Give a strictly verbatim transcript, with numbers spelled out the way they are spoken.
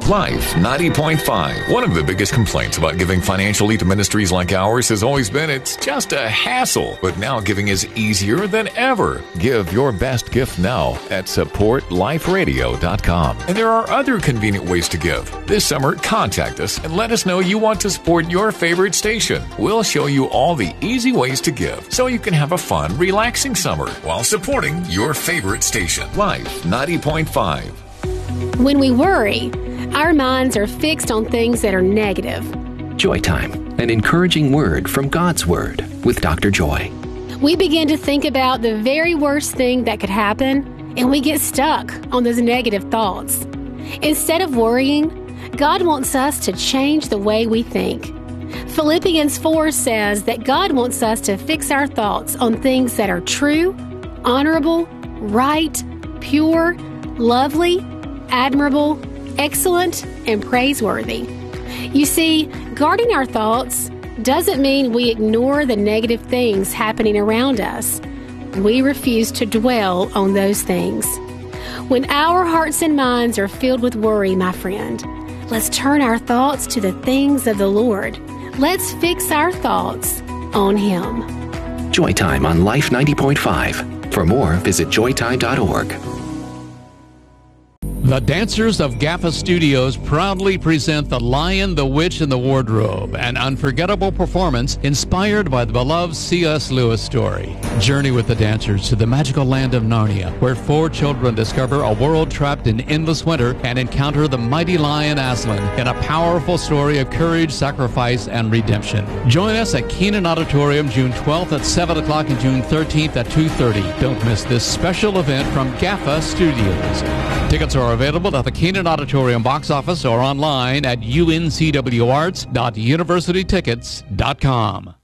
Life ninety point five. One of the biggest complaints about giving financially to ministries like ours has always been it's just a hassle. But now giving is easier than ever. Give your best gift now at support life radio dot com. And there are other convenient ways to give. This summer, contact us and let us know you want to support your favorite station. We'll show you all the easy ways to give so you can have a fun, relaxing summer while supporting your favorite station. Life ninety point five. When we worry, our minds are fixed on things that are negative. Joy Time, an encouraging word from God's Word with Doctor Joy. We begin to think about the very worst thing that could happen, and we get stuck on those negative thoughts. Instead of worrying, God wants us to change the way we think. Philippians four says that God wants us to fix our thoughts on things that are true, honorable, right, pure, lovely, admirable, excellent, and praiseworthy. You see, guarding our thoughts doesn't mean we ignore the negative things happening around us. We refuse to dwell on those things. When our hearts and minds are filled with worry, my friend, let's turn our thoughts to the things of the Lord. Let's fix our thoughts on Him. Joy Time on Life ninety point five. For more, visit joy time dot org. The Dancers of Gaffa Studios proudly present The Lion, the Witch, and the Wardrobe, an unforgettable performance inspired by the beloved C S Lewis story. Journey with the dancers to the magical land of Narnia, where four children discover a world trapped in endless winter and encounter the mighty lion Aslan in a powerful story of courage, sacrifice, and redemption. Join us at Keenan Auditorium June twelfth at seven o'clock and June thirteenth at two thirty. Don't miss this special event from Gaffa Studios. Tickets are available at the Keenan Auditorium box office or online at u n c w arts dot university tickets dot com.